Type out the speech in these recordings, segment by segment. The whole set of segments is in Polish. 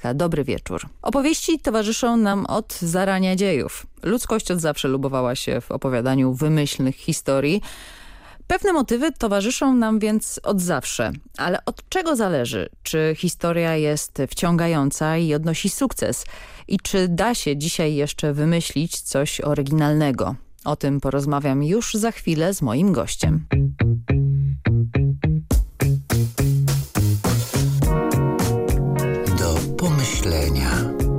Stępińska. Dobry wieczór. Opowieści towarzyszą nam od zarania dziejów. Ludzkość od zawsze lubowała się w opowiadaniu wymyślnych historii. Pewne motywy towarzyszą nam więc od zawsze. Ale od czego zależy, czy historia jest wciągająca i odnosi sukces? I czy da się dzisiaj jeszcze wymyślić coś oryginalnego? O tym porozmawiam już za chwilę z moim gościem. Do pomyślenia.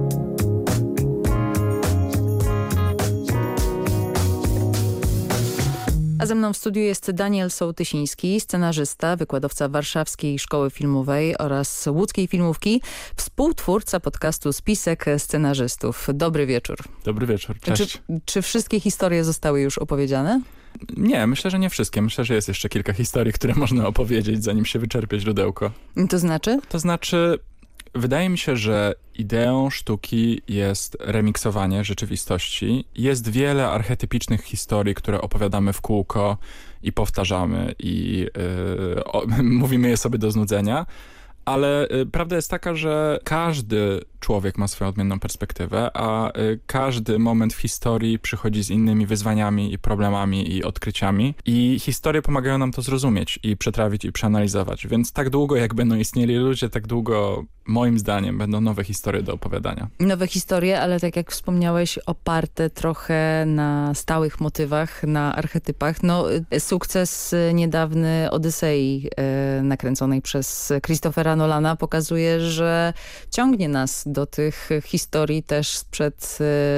A ze mną w studiu jest Daniel Sołtysiński, scenarzysta, wykładowca Warszawskiej Szkoły Filmowej oraz Łódzkiej Filmówki, współtwórca podcastu Spisek Scenarzystów. Dobry wieczór. Dobry wieczór, cześć. Czy wszystkie historie zostały już opowiedziane? Nie, myślę, że nie wszystkie. Myślę, że jest jeszcze kilka historii, które można opowiedzieć, zanim się wyczerpie źródełko. To znaczy? To znaczy, wydaje mi się, że ideą sztuki jest remiksowanie rzeczywistości. Jest wiele archetypicznych historii, które opowiadamy w kółko i powtarzamy i mówimy je sobie do znudzenia. Ale prawda jest taka, że każdy człowiek ma swoją odmienną perspektywę, a każdy moment w historii przychodzi z innymi wyzwaniami i problemami i odkryciami. I historie pomagają nam to zrozumieć i przetrawić i przeanalizować. Więc tak długo jak będą istnieli ludzie, tak długo moim zdaniem będą nowe historie do opowiadania. Nowe historie, ale tak jak wspomniałeś, oparte trochę na stałych motywach, na archetypach. No, sukces niedawny Odysei nakręconej przez Christophera Nolana pokazuje, że ciągnie nas do tych historii też sprzed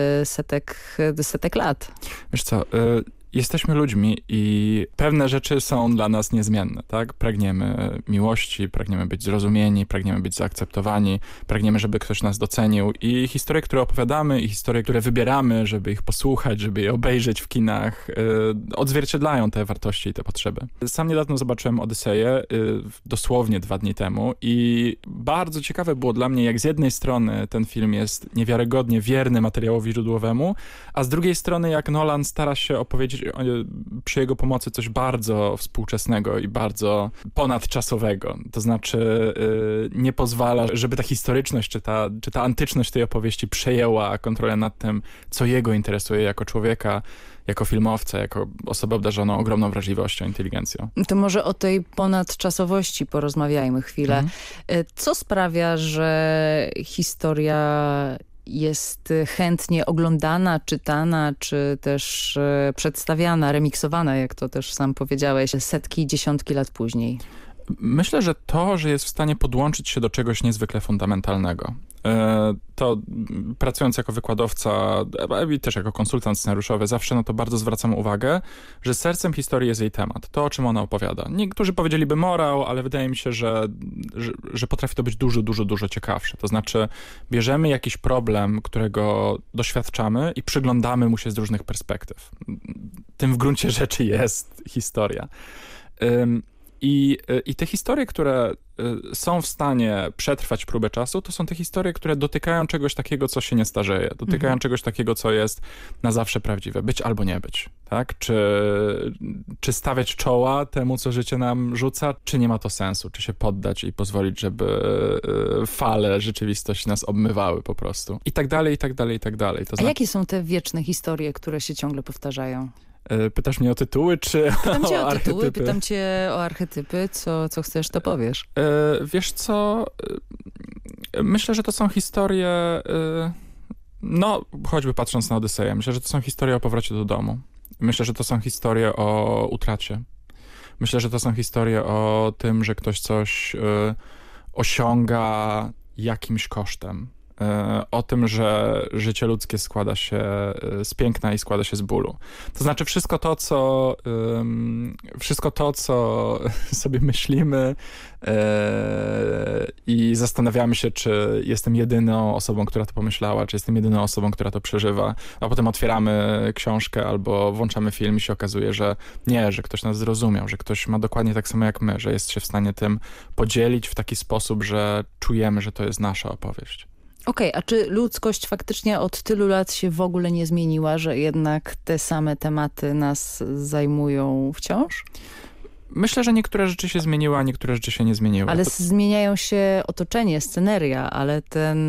setek lat. Wiesz co, jesteśmy ludźmi i pewne rzeczy są dla nas niezmienne, tak? Pragniemy miłości, pragniemy być zrozumieni, pragniemy być zaakceptowani, pragniemy, żeby ktoś nas docenił i historie, które opowiadamy i historie, które wybieramy, żeby ich posłuchać, żeby je obejrzeć w kinach, odzwierciedlają te wartości i te potrzeby. Sam niedawno zobaczyłem Odyseję, dosłownie 2 dni temu i bardzo ciekawe było dla mnie, jak z jednej strony ten film jest niewiarygodnie wierny materiałowi źródłowemu, a z drugiej strony jak Nolan stara się opowiedzieć przy jego pomocy coś bardzo współczesnego i bardzo ponadczasowego. To znaczy nie pozwala, żeby ta historyczność czy ta antyczność tej opowieści przejęła kontrolę nad tym, co jego interesuje jako człowieka, jako filmowca, jako osobę obdarzoną ogromną wrażliwością, inteligencją. To może o tej ponadczasowości porozmawiajmy chwilę. Co sprawia, że historia jest chętnie oglądana, czytana, czy też przedstawiana, remiksowana, jak to też sam powiedziałeś, setki, dziesiątki lat później? Myślę, że to, że jest w stanie podłączyć się do czegoś niezwykle fundamentalnego. To pracując jako wykładowca i też jako konsultant scenariuszowy zawsze na to bardzo zwracam uwagę, że sercem historii jest jej temat, to o czym ona opowiada. Niektórzy powiedzieliby morał, ale wydaje mi się, że potrafi to być dużo ciekawsze. To znaczy bierzemy jakiś problem, którego doświadczamy i przyglądamy mu się z różnych perspektyw. Tym w gruncie rzeczy jest historia. I te historie, które są w stanie przetrwać próbę czasu, to są te historie, które dotykają czegoś takiego, co się nie starzeje. Dotykają czegoś takiego, co jest na zawsze prawdziwe. Być albo nie być. Tak? Czy stawiać czoła temu, co życie nam rzuca, czy nie ma to sensu? Czy się poddać i pozwolić, żeby fale rzeczywistości nas obmywały po prostu. I tak dalej, i tak dalej, i tak dalej. A jakie są te wieczne historie, które się ciągle powtarzają? Pytasz mnie o tytuły, czy pytam cię o tytuły, archetypy? Pytam cię o archetypy. Co chcesz, to powiesz. Wiesz co? Myślę, że to są historie, no choćby patrząc na Odyseję, myślę, że to są historie o powrocie do domu. Myślę, że to są historie o utracie. Myślę, że to są historie o tym, że ktoś coś osiąga jakimś kosztem. O tym, że życie ludzkie składa się z piękna i składa się z bólu. To znaczy wszystko to, co sobie myślimy i zastanawiamy się, czy jestem jedyną osobą, która to pomyślała, czy jestem jedyną osobą, która to przeżywa, a potem otwieramy książkę albo włączamy film i się okazuje, że nie, że ktoś nas zrozumiał, że ktoś ma dokładnie tak samo jak my, że jest się w stanie tym podzielić w taki sposób, że czujemy, że to jest nasza opowieść. Okej, a czy ludzkość faktycznie od tylu lat się w ogóle nie zmieniła, że jednak te same tematy nas zajmują wciąż? Myślę, że niektóre rzeczy się zmieniły, a niektóre rzeczy się nie zmieniły. Ale zmieniają się otoczenie, sceneria, ale ten